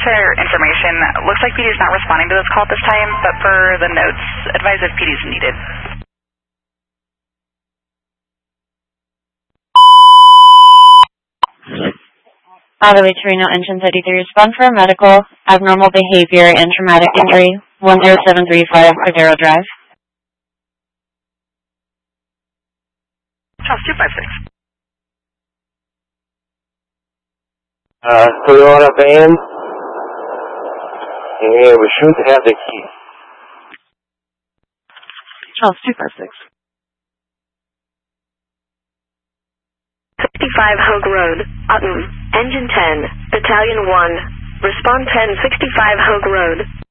information, looks like PD is not responding to this call at this time, but for the notes, advise if PD is needed. Auto Torino Engine 33, respond for a medical, abnormal behavior, and traumatic injury, 10735 Cordero Drive. Charles 256. Toyota van, and we should have the key. Charles 256. 65 Hogue Road, Utton, Engine 10, Battalion 1, respond 1065 Hogue Road.